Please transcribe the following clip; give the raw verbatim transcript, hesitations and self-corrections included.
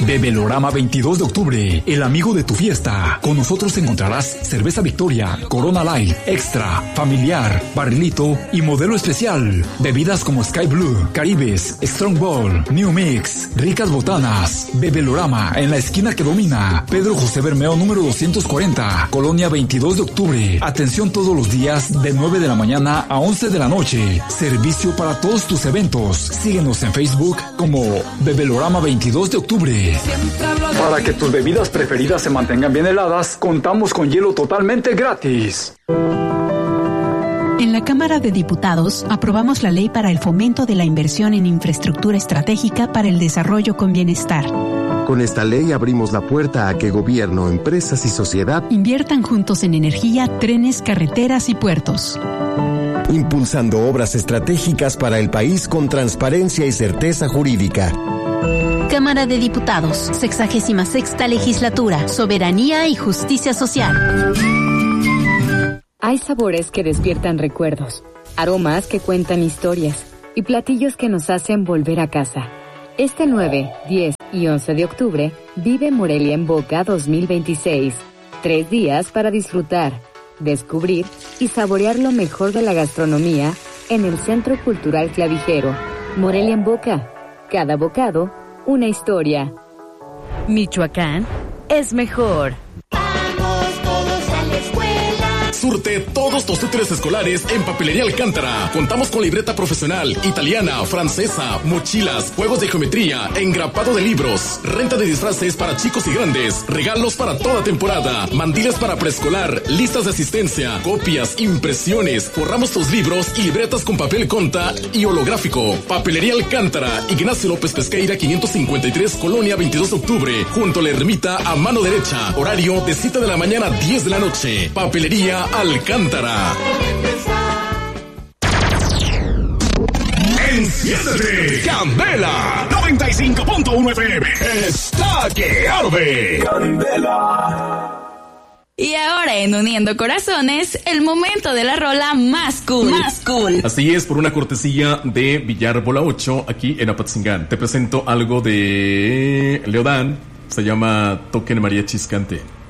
Bebelorama veintidós de octubre, el amigo de tu fiesta. Con nosotros encontrarás cerveza Victoria, Corona Light, Extra, Familiar, Barrilito y Modelo Especial. Bebidas como Sky Blue, Caribes, Strong Ball, New Mix, ricas botanas. Bebelorama en la esquina que domina. Pedro José Bermeo número doscientos cuarenta, Colonia veintidós de octubre. Atención todos los días de nueve de la mañana a once de la noche. Servicio para todos tus eventos. Síguenos en Facebook como Bebelorama veintidós de octubre. Para que tus bebidas preferidas se mantengan bien heladas, contamos con hielo totalmente gratis. En la Cámara de Diputados aprobamos la ley para el fomento de la inversión en infraestructura estratégica para el desarrollo con bienestar. Con esta ley abrimos la puerta a que gobierno, empresas y sociedad inviertan juntos en energía, trenes, carreteras y puertos. Impulsando obras estratégicas para el país con transparencia y certeza jurídica. Cámara de Diputados, sexagésima sexta legislatura, soberanía y justicia social. Hay sabores que despiertan recuerdos, aromas que cuentan historias y platillos que nos hacen volver a casa. Este nueve, diez y once de octubre, vive Morelia en Boca dos mil veintiséis. Tres días para disfrutar, descubrir y saborear lo mejor de la gastronomía en el Centro Cultural Clavijero. Morelia en Boca. Cada bocado, una historia. Michoacán es mejor. Surte todos tus útiles escolares en Papelería Alcántara. Contamos con libreta profesional, italiana, francesa, mochilas, juegos de geometría, engrapado de libros, renta de disfraces para chicos y grandes, regalos para toda temporada, mandiles para preescolar, listas de asistencia, copias, impresiones. Forramos tus libros y libretas con papel conta y holográfico. Papelería Alcántara, Ignacio López Pesqueira quinientos cincuenta y tres, Colonia veintidós de octubre, junto a la ermita a mano derecha. Horario de siete de la mañana a diez de la noche. Papelería Alcántara. Enciéndete, Candela noventa y cinco punto uno F M está que arde. Candela. Y ahora en Uniendo Corazones, el momento de la rola más cool. Más cool. Así es, por una cortesía de Villar Bola ocho, aquí en Apatzingán. Te presento algo de Leodán, se llama Toquen Mariachis Cante.